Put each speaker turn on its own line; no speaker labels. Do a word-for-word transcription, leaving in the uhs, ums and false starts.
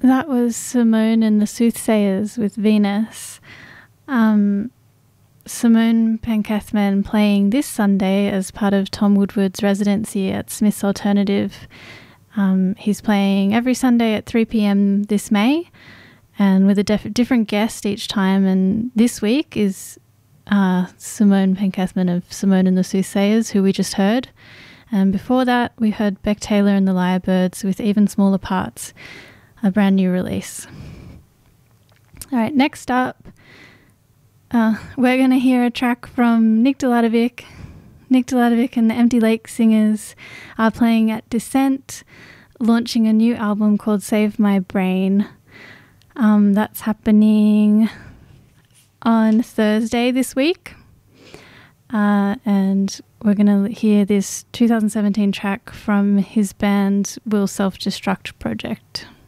That was Simone and the Soothsayers with Venus. Um, Simone Penkethman playing this Sunday as part of Tom Woodward's residency at Smith's Alternative. Um, he's playing every Sunday at three p.m. this May, and with a def- different guest each time. And this week is uh, Simone Penkethman of Simone and the Soothsayers, who we just heard. And before that, we heard Beck Taylor and the Lyrebirds with Even Smaller Parts, a brand new release. All right, next up, uh, we're going to hear a track from Nick Deladovic. Nick Deladovic and the Empty Lake Singers are playing at Descent, launching a new album called Save My Brain. Um, that's happening on Thursday this week. Uh, and we're going to hear this two thousand seventeen track from his band Will Self-Destruct Project.